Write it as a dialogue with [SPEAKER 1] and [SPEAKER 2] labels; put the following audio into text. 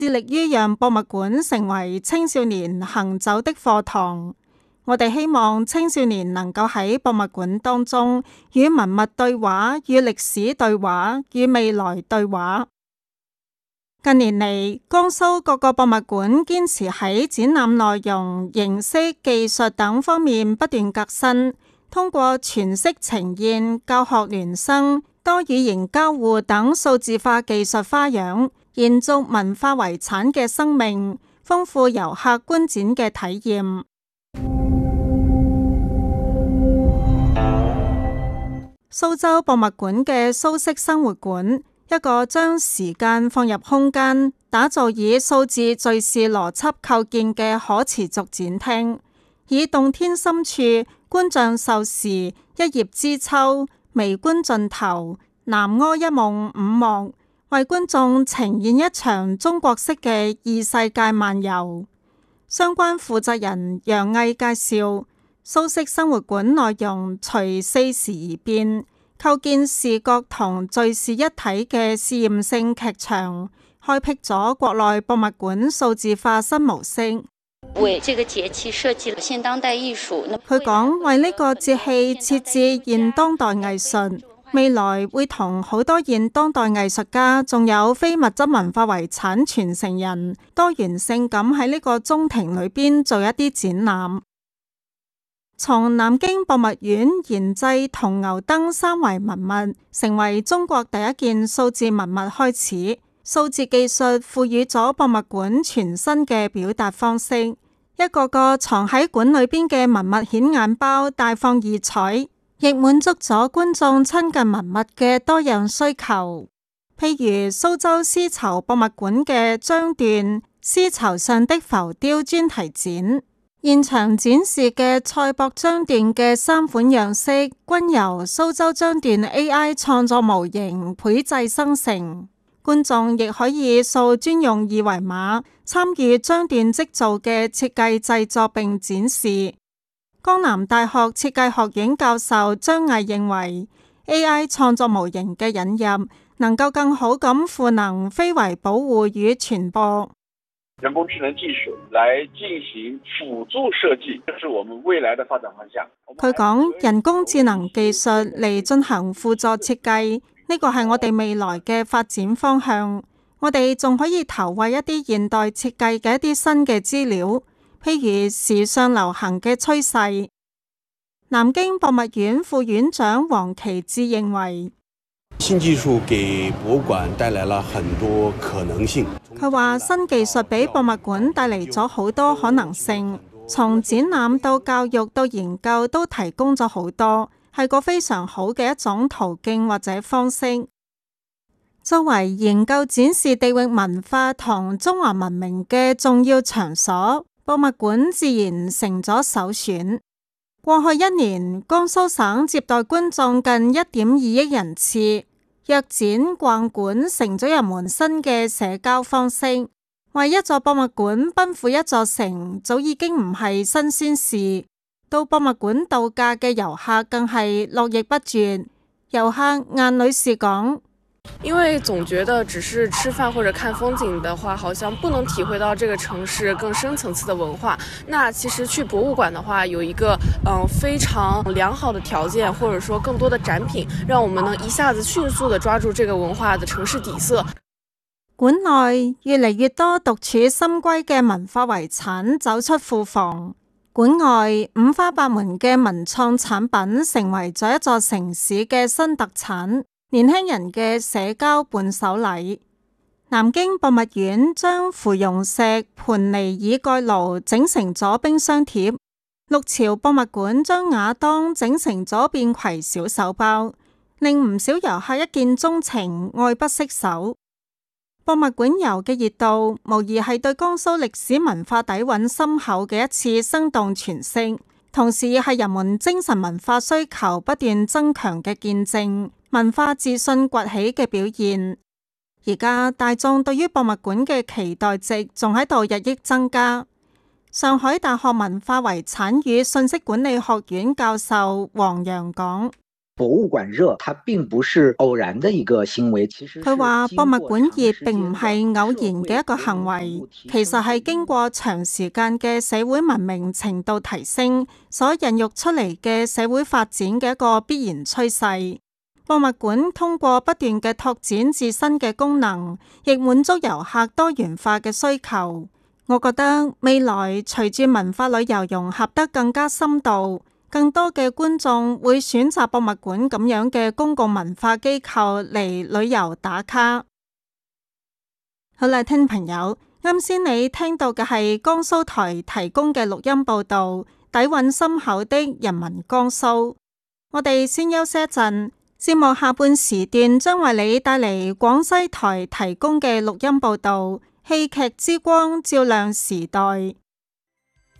[SPEAKER 1] 致力於讓博物館成為青少年行走的課堂。我哋希望青少年能夠喺博物館當中與文物對話、與歷史對話、與未來對話。近年嚟，江蘇各個博物館堅持喺展覽內容、形式、技術等方面不斷革新，通過全息呈現、教學聯生、多語言交互等數字化技術花樣，延續文化遺產嘅生命，豐富遊客觀展嘅體驗。蘇州博物館嘅蘇式生活館，一個將時間放入空間，打造以數字敘事邏輯構建嘅可持續展廳，以洞天深處、觀象授時、一葉知秋、微觀盡頭、南柯一夢五幕，為觀眾呈現一場中國式嘅異世界漫遊。相關負責人楊毅介紹，蘇式生活館內容隨四時而變，構建視覺同敘事一體嘅試驗性劇場，開闢咗國內博物館數字化新模式。
[SPEAKER 2] 為這個節氣設計了現當代藝術。
[SPEAKER 1] 佢講，為呢個節氣設置現當代藝術，未來會同好多現當代藝術家，仲有非物質文化遺產傳承人，多元性咁喺呢個中庭裏邊做一啲展覽。從南京博物院研製銅牛燈三維文物，成為中國第一件數字文物開始，數字技術賦予咗博物館全新嘅表達方式。一個個藏喺館裏邊嘅文物顯眼包大放異彩，亦滿足咗觀眾親近文物嘅多樣需求。譬如蘇州絲綢博物館嘅張段絲綢上的浮雕專題展，現場展示嘅賽博張段嘅3款樣式，均由蘇州張段 AI 創作模型繪製生成。觀眾亦可以掃專用二維碼參與張段織造嘅設計製作並展示。江南大學設計學院教授張毅認為 AI 創作模型嘅引入能夠更好咁賦能非遺保護與傳播。
[SPEAKER 3] 人工智能技術來進行輔助設計，這是我們未來的發展方向。
[SPEAKER 1] 佢講，人工智能技術嚟進行輔助設計，呢個係我哋未來嘅發展方向。我哋仲可以投餵一啲現代設計嘅一啲新嘅資料，譬如時尚流行嘅趨勢。南京博物院副院長黃奇志認為，
[SPEAKER 4] 新技術給博物館帶來了很多可能性。
[SPEAKER 1] 佢話新技術俾博物館帶嚟咗好多可能性，從展覽到教育到研究都提供咗好多，係個非常好嘅一種途徑或者方式。作為研究展示地域文化同中華文明嘅重要場所，博物館自然成咗首選。過去1年，江蘇省接待觀眾近1.2億人次，約展逛館成咗人們新嘅社交方式。為一座博物館奔赴一座城，早已經唔係新鮮事。到博物館度假嘅遊客更係絡繹不絕。遊客顏女士講，
[SPEAKER 5] 因為總覺得只是吃飯或者看風景的話，好像不能體會到這個城市更深層次的文化。那其實去博物館的話，有一個非常良好的條件，或者說更多的展品，讓我們能一下子迅速地抓住這個文化的城市底色。
[SPEAKER 1] 館內越嚟越多獨處深閨嘅文化遺產走出庫房，館外五花八門嘅文創產品成為咗一座城市嘅新特產。年輕人嘅社交伴手禮。南京博物院將芙蓉石盤尼爾蓋爐整成咗冰箱貼，六朝博物館將瓦當整成咗便攜小手包，令唔少遊客一見鍾情，愛不釋手。博物館遊嘅熱度，無疑係對江蘇歷史文化底蘊深厚嘅一次生動詮釋，同時亦係人們精神文化需求不斷增強嘅見證。文化自信崛起嘅表現，而家大眾對於博物館嘅期待值仲喺度日益增加。上海大學文化遺產與信息管理學院教授黃洋講：
[SPEAKER 6] 博物館熱，它並不是偶然的一個行為。
[SPEAKER 1] 佢話博物館熱並唔係偶然嘅一個行為，其實係經過長時間嘅社會文明程度提升所孕育出嚟嘅社會發展嘅一個必然趨勢。博物館通過不斷嘅拓展自身嘅功能，亦滿足遊客多元化嘅需求。我覺得未來隨住文化旅遊融合得更加深度，更多嘅觀眾會選擇博物館咁樣嘅公共文化機構嚟旅遊打卡。好啦，聽朋友，啱先你聽到嘅係江蘇台提供嘅錄音報道，底蘊深厚的人民江蘇。我哋先休息一陣，節目下半時段將為你帶嚟廣西台提供嘅錄音報道，戲劇之光照亮時代。